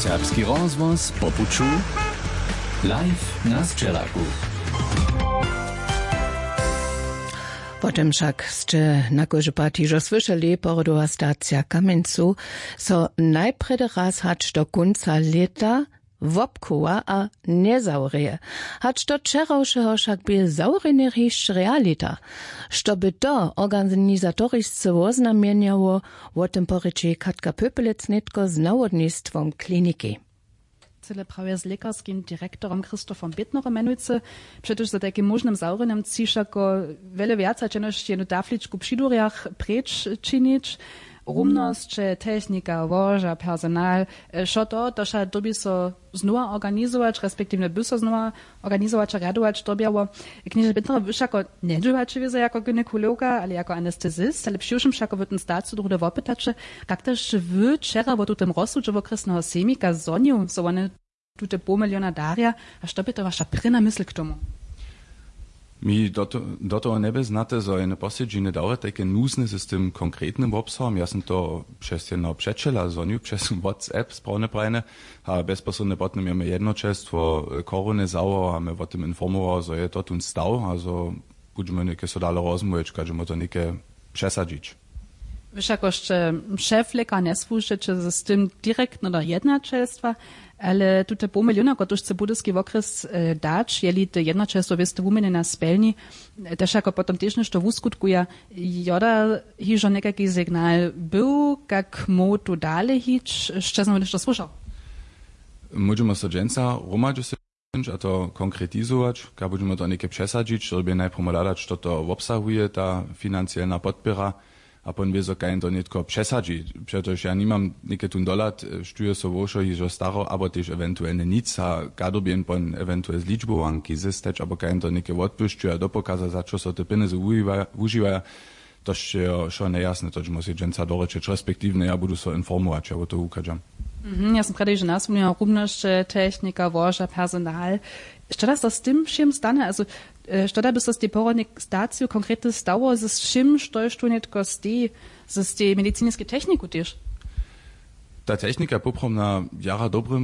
Serbski rozvoz popuču live na Sčelaku. Potem však ste na kožupati že slyšeli porodová stacja Kamencu, so najprede raz hač do konca leta wopkowa a nezaureje. Hač do čeravšeho však by zaurene rišć realita. Što by to organizatorisce oznamieniało, o tym poryczy Katka Pöpelec netko z nawodnictwom kliniki. Prawie z lekarskim dyrektorem Krzysztofem Bittnerem menujcy, przecież za takim możnym zaurenem ciszako wiele więcej czynności jedną tafliczku przy duriach precz czynić, rumność, technika, woża, personal, co to się dobi so znowu organizować, respektive by so znowu organizować, radować, dobiało. Knieże Bittner wyszako nie dziwaczy wiedzę jako gynekologa, ale jako anestezist, ale przyjuszym szako w tym stacu drugie wopytacze, jak też wy wczera w tym rozsudze w okresnego semika zoniu, so one tute pół miliona daria, a co by to wasza pryna myśl k tomu? Mi do toho nebe znate, zo je ne posjeđine daure teke nusne s tym konkretnym obsahom. Ja sam to przez jedno přečela, zonju, przez WhatsApp sprawne prajne, a bezposredne potom jeme jednočestvo korone zauer, a me o tym informoval, zo je to tun stav, a zo budeme neke so dale rozmujeć, kažemo to neke přesadžić. Wiesz, jako szef lekar nie służycie z tym direktno do jednoczeństwa, ale tutaj pół miliona, gdyż chce budyski okres dać, jeli te jednoczeństwo jest umene na spelni, też jako potem też nešto uskutkuje, joda hižo nekaki signal był, jak mu tu dalej hić, jeszcze znam nešto słyszał. Możemy so dżęca romadźu se a to konkretizować, jak będziemy to neke przesadzić, żeby najpierw dać, co to obsahuje, ta finansjalna podpora, a pon wie so kein to netko przesadzi. Przecież ja nie mam neke tun dolat, sztuje so woszo i że staro, aber też eventualne nic, a gadobien pon eventuell z liczbowanki zysteć, aber kein to neke odpuszczu, a dopokaza za čo so te pieniądze używają, to jeszcze nejasne, to musi dżęca doreczyć, respektywnie ja budu so informować, ja to ukażam. Ja sam gerade schon nasumniał rumność, technika, woża, personal. Što da s tym všim stane? Also, što da by so s te porodnik staciju konkretne stalo, z všim, što je što netko z te medicinske tehniku też? Ta technika poprom na jara dobrym